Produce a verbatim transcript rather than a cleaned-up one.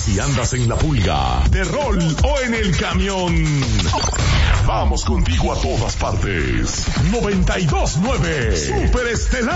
Si andas en la pulga, de rol o en el camión, vamos contigo a todas partes. noventa y dos nueve Super Estelar.